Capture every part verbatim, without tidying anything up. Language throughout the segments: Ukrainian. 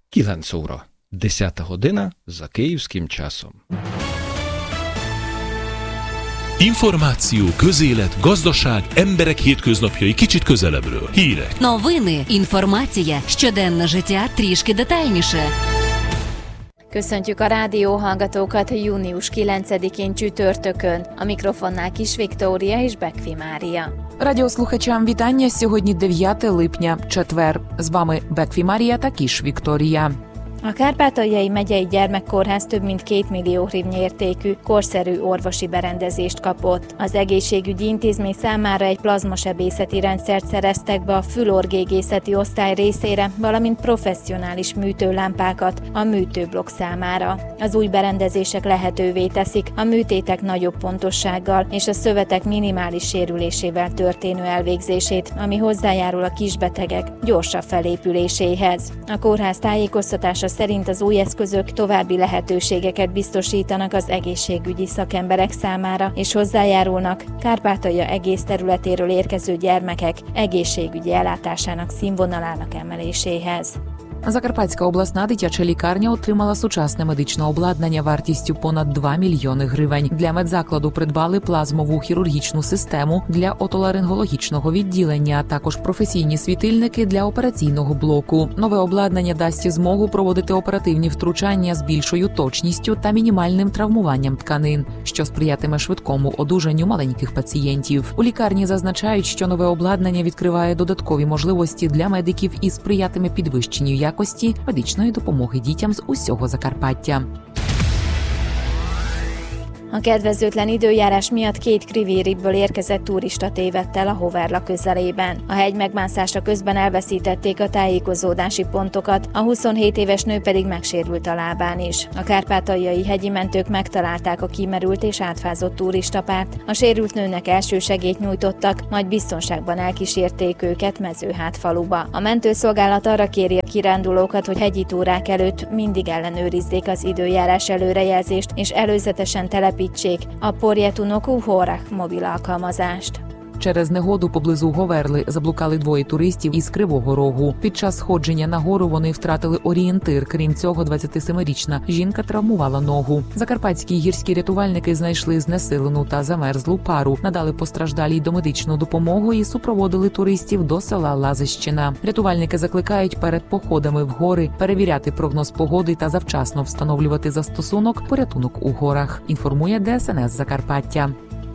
kilenc óra, десята година за київським часом. Információ, közélet, gazdaság, emberek hétköznapjai kicsit közelebbről. Hírek. Новини, інформація, щоденне життя трішки детальніше. Köszöntjük a rádióhallgatókat június kilencedikén csütörtökön. A mikrofonnál Kis Viktória és Bekfi Mária. Радіослухачам вітання. Сьогодні дев'яте липня, четвер. З вами Bekfi Mária та Kis Viktória. A Kárpátaljai Megyei Gyermekkórház több mint két millió hrivnyi értékű, korszerű orvosi berendezést kapott. Az egészségügyi intézmény számára egy plazmasebészeti rendszert szereztek be a fülorgégészeti osztály részére, valamint professzionális műtőlámpákat a műtőblokk számára. Az új berendezések lehetővé teszik a műtétek nagyobb pontossággal és a szövetek minimális sérülésével történő elvégzését, ami hozzájárul a kisbetegek gyorsabb felépüléséhez. A kórház tájékoztatása szerint az új eszközök további lehetőségeket biztosítanak az egészségügyi szakemberek számára, és hozzájárulnak Kárpátalja egész területéről érkező gyermekek egészségügyi ellátásának színvonalának emeléséhez. Закарпатська обласна дитяча лікарня отримала сучасне медичне обладнання вартістю понад два мільйони гривень. Для медзакладу придбали плазмову хірургічну систему для отоларингологічного відділення, а також професійні світильники для операційного блоку. Нове обладнання дасть змогу проводити оперативні втручання з більшою точністю та мінімальним травмуванням тканин, що сприятиме швидкому одужанню маленьких пацієнтів. У лікарні зазначають, що нове обладнання відкриває додаткові можливості для медиків і сприятиме підвищенню якості медичної допомоги дітям з усього Закарпаття. A kedvezőtlen időjárás miatt két Krivériből érkezett turista tévedt el a Hoverla közelében. A hegy megmászása közben elveszítették a tájékozódási pontokat, a huszonhét éves nő pedig megsérült a lábán is. A kárpátaljai hegyi mentők megtalálták a kimerült és átfázott turistapárt, a sérült nőnek elsősegélyt nyújtottak, majd biztonságban elkísérték őket Mezőhát faluba. A mentőszolgálat arra kéri a kirándulókat, hogy hegyi túrák előtt mindig ellenőrizzék az időjárás előrejelzést és előzetesen telepítsék a Porjetunoku Horach mobil alkalmazást. Через негоду поблизу Говерли заблукали двоє туристів із Кривого Рогу. Під час сходження на гору вони втратили орієнтир. Крім цього, двадцятисемирічна жінка травмувала ногу. Закарпатські гірські рятувальники знайшли знесилену та замерзлу пару, надали постраждалій домедичну допомогу і супроводили туристів до села Лазищина. Рятувальники закликають перед походами в гори перевіряти прогноз погоди та завчасно встановлювати застосунок «Порятунок у горах», інформує Де Ес Ен Ес Закарпаття.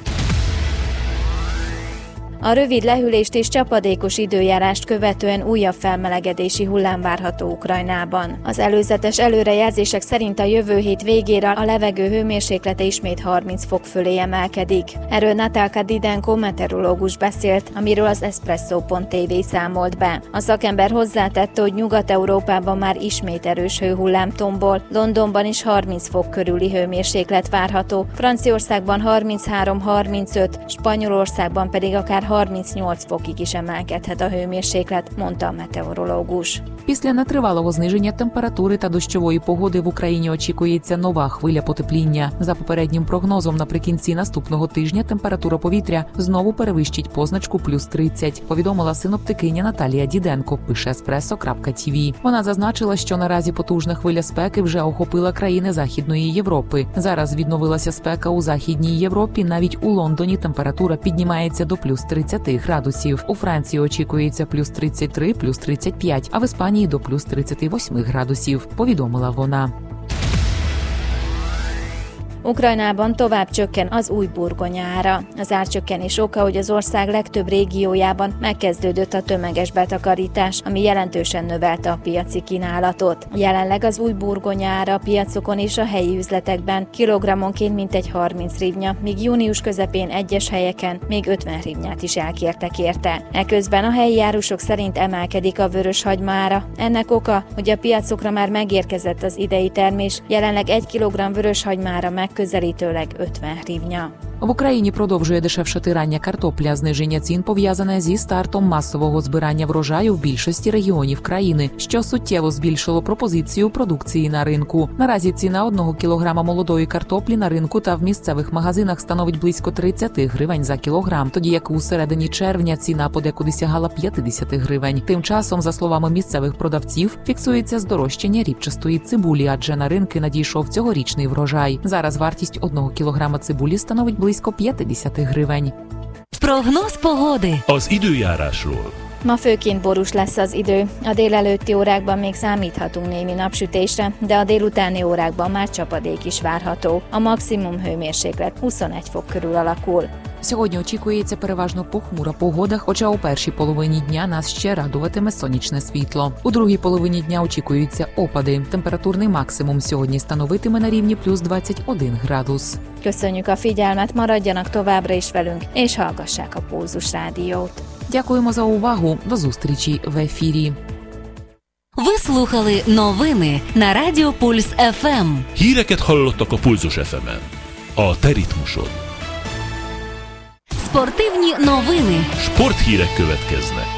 A rövid lehűlést és csapadékos időjárást követően újabb felmelegedési hullám várható Ukrajnában. Az előzetes előrejelzések szerint a jövő hét végére a levegő hőmérséklete ismét harminc fok fölé emelkedik. Erről Natálka Didenko meteorológus beszélt, amiről az Espresso pont té vé számolt be. A szakember hozzátette, hogy Nyugat-Európában már ismét erős hőhullám tombol, Londonban is harminc fok körüli hőmérséklet várható, Franciaországban harminchárom-harmincöt, Spanyolországban pedig akár harmincnyolc fokig is emelkedhet a hőmérséklet, mondta a meteorológus. Після нетривалого зниження температури та дощової погоди в Україні очікується нова хвиля потепління. За попереднім прогнозом, наприкінці наступного тижня температура повітря знову перевищить позначку плюс тридцять, повідомила синоптикиня Наталія Діденко, пише еспресо крапка ті ві. Вона зазначила, що наразі потужна хвиля спеки вже охопила країни Західної Європи. Зараз відновилася спека у Західній Європі, навіть у Лондоні температура піднімається до плюс тридцять градусів. У Франції очікується плюс тридцять три, плюс тридцять п'ять, а в Іспанії до плюс тридцять вісім градусів, повідомила вона. Ukrajnában tovább csökken az új burgonya ára. Az árcsökkenés oka, hogy az ország legtöbb régiójában megkezdődött a tömeges betakarítás, ami jelentősen növelte a piaci kínálatot. Jelenleg az új burgonya ára a piacokon és a helyi üzletekben kilogrammonként mintegy harminc hrivnya, míg június közepén egyes helyeken még ötven hrivnyát is elkértek érte. Eközben a helyi árusok szerint emelkedik a vöröshagyma ára. Ennek oka, hogy a piacokra már megérkezett az idei termés, jelenleg egy kilogramm vöröshagymára meg közelítőleg ötven hrivnya. В Україні продовжує дешевшати рання картопля. Зниження цін пов'язане зі стартом масового збирання врожаю в більшості регіонів країни, що суттєво збільшило пропозицію продукції на ринку. Наразі ціна одного кілограма молодої картоплі на ринку та в місцевих магазинах становить близько тридцять гривень за кілограм, тоді як у середині червня ціна подекуди сягала п'ятдесят гривень. Тим часом, за словами місцевих продавців, фіксується здорожчання ріпчастої цибулі, адже на ринки надійшов цьогорічний врожай. Зараз вартість одного кілограма цибулі становить близько п'ятдесят гривень. Прогноз pогоди. Az időjárásról. Ma főként borús lesz az idő. A délelőtti órákban még számíthatunk némi napsütésre, de a délutáni órákban már csapadék is várható. A maximum hőmérséklet huszonegy fok körül alakul. Сьогодні очікується переважно похмура погода, хоча у першій половині дня нас ще радуватиме сонячне світло. У другій половині дня очікуються опади. Температурний максимум сьогодні становитиме на рівні плюс двадцять один градус. Köszönjük a figyelmet, maradjanak továbbra is velünk, és hallgassák a Pulzus Rádiót. Дякуємо за увагу. До зустрічі в ефірі. Ви слухали новини на Радіо Пульс еф ем. Híreket hallottak a Pulzus еф емен. A te ritmusod. Спортивні новини. Sporthírek következnek.